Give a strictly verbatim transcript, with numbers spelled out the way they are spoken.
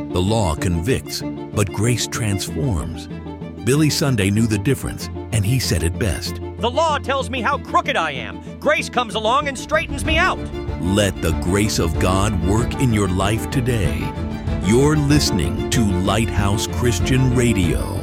The law convicts, but grace transforms. Billy Sunday knew the difference, and he said it best. The law tells me how crooked I am. Grace comes along and straightens me out. Let the grace of God work in your life today. You're listening to Lighthouse Christian Radio.